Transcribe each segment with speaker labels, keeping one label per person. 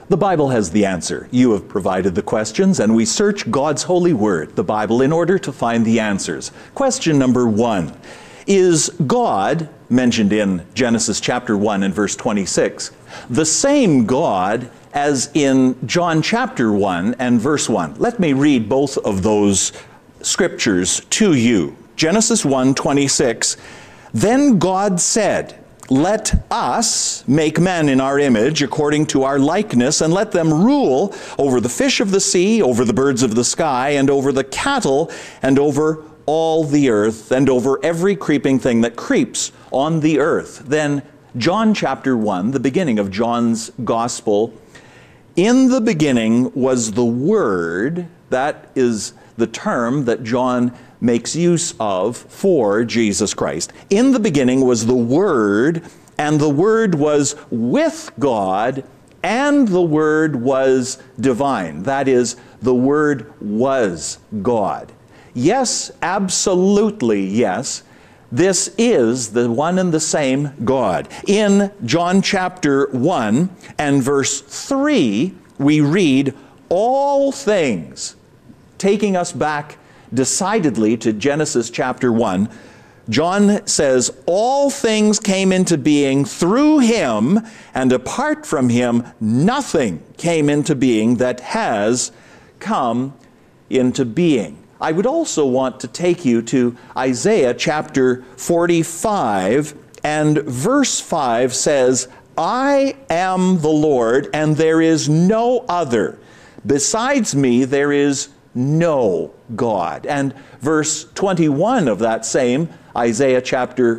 Speaker 1: The Bible has the answer. You have provided the questions, and we search God's holy word, the Bible, in order to find the answers. Question number 1. Is God, mentioned in Genesis chapter 1 and verse 26, the same God as in John chapter 1 and verse 1? Let me read both of those scriptures to you. Genesis 1:26, "Then God said, let us make man in our image according to our likeness, and let them rule over the fish of the sea, over the birds of the sky, and over the cattle, and over all the earth, and over every creeping thing that creeps on the earth." Then John chapter 1, the beginning of John's gospel, "In the beginning was the Word," that is the term that John makes use of for Jesus Christ. "In the beginning was the Word, and the Word was with God, and the Word was divine." That is, the Word was God. Yes, absolutely yes. This is the one and the same God. In John chapter 1 and verse 3, we read, "All things," taking us back decidedly to Genesis chapter 1, John says, "All things came into being through him, and apart from him, nothing came into being that has come into being." I would also want to take you to Isaiah chapter 45, and verse 5 says, "I am the Lord, and there is no other. Besides me, there is no God." And verse 21 of that same Isaiah chapter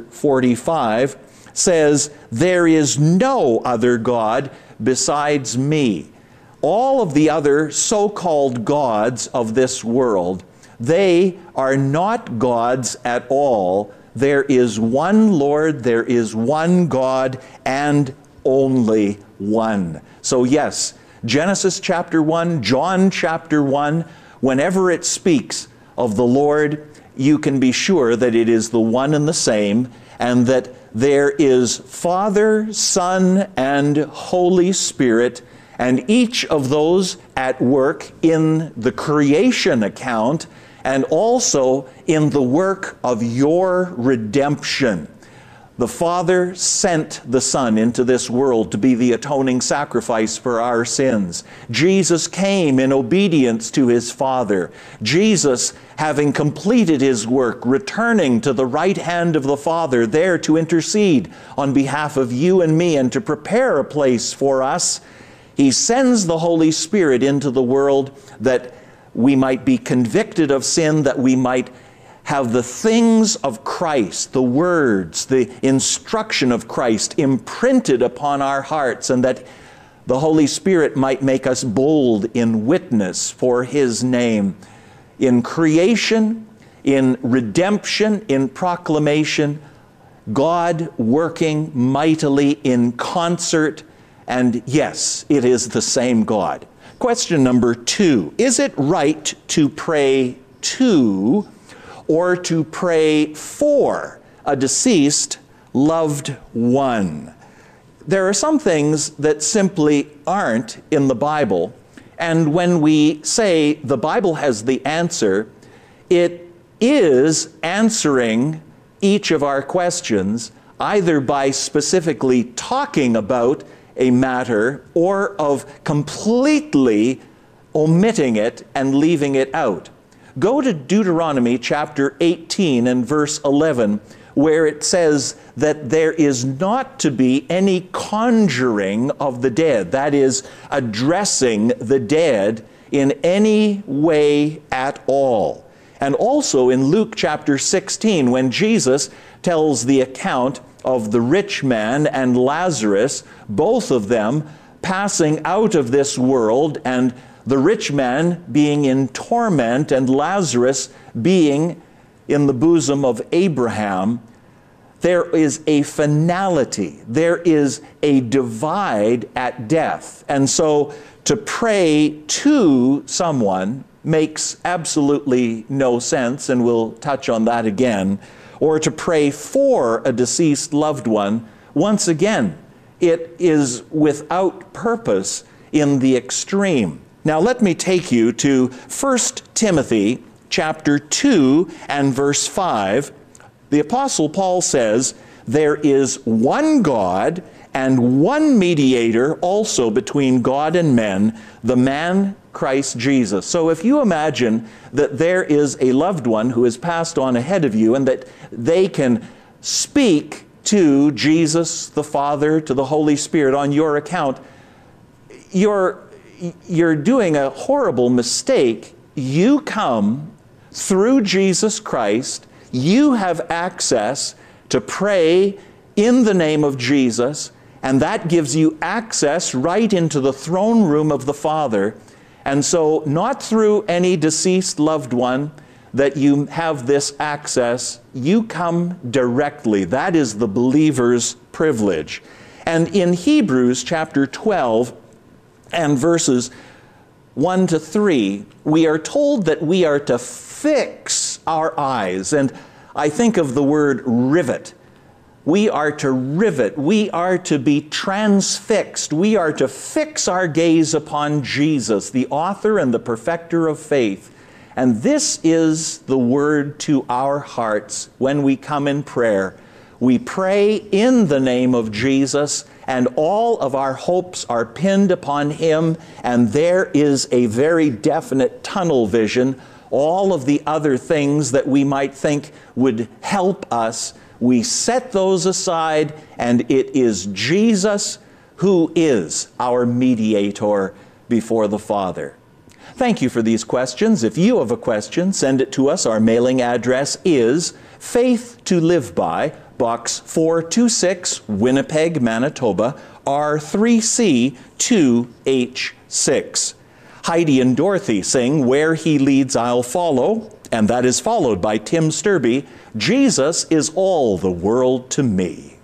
Speaker 1: 45 says, "There is no other God besides me." All of the other so-called gods of this world, they are not gods at all. There is one Lord, there is one God, and only one. So yes, Genesis chapter 1, John chapter 1, whenever it speaks of the Lord, you can be sure that it is the one and the same, and that there is Father, Son, and Holy Spirit, and each of those at work in the creation account, and also in the work of your redemption. The Father sent the Son into this world to be the atoning sacrifice for our sins. Jesus came in obedience to his Father. Jesus, having completed his work, returning to the right hand of the Father, there to intercede on behalf of you and me and to prepare a place for us, he sends the Holy Spirit into the world that we might be convicted of sin, that we might have the things of Christ, the words, the instruction of Christ imprinted upon our hearts, and that the Holy Spirit might make us bold in witness for his name, in creation, in redemption, in proclamation, God working mightily in concert, and yes, it is the same God. Question number 2, is it right to pray to or to pray for a deceased loved one? There are some things that simply aren't in the Bible, and when we say the Bible has the answer, it is answering each of our questions, either by specifically talking about a matter or of completely omitting it and leaving it out. Go to Deuteronomy chapter 18 and verse 11, where it says that there is not to be any conjuring of the dead, that is, addressing the dead in any way at all. And also in Luke chapter 16, when Jesus tells the account of the rich man and Lazarus, both of them passing out of this world, and the rich man being in torment and Lazarus being in the bosom of Abraham, there is a finality. There is a divide at death. And so to pray to someone makes absolutely no sense, and we'll touch on that again. Or to pray for a deceased loved one, once again, it is without purpose in the extreme. Now let me take you to 1 Timothy chapter 2 and verse 5. The Apostle Paul says, "There is one God and one mediator also between God and men, the man Christ Jesus." So if you imagine that there is a loved one who has passed on ahead of you and that they can speak to Jesus the Father, to the Holy Spirit on your account, you're doing a horrible mistake. You come through Jesus Christ. You have access to pray in the name of Jesus, and that gives you access right into the throne room of the Father. And so, not through any deceased loved one that you have this access. You come directly. That is the believer's privilege. And in Hebrews chapter 12 and verses 1 to 3, we are told that we are to fix our eyes. And I think of the word rivet. We are to rivet. We are to be transfixed. We are to fix our gaze upon Jesus, the author and the perfecter of faith. And this is the word to our hearts when we come in prayer. We pray in the name of Jesus, and all of our hopes are pinned upon Him, and there is a very definite tunnel vision. All of the other things that we might think would help us, we set those aside, and it is Jesus who is our mediator before the Father. Thank you for these questions. If you have a question, send it to us. Our mailing address is Faith to Live By, Box 426, Winnipeg, Manitoba, R3C 2H6. Heidi and Dorothy sing "Where He Leads I'll Follow," and that is followed by Tim Sturby, "Jesus is All the World to Me."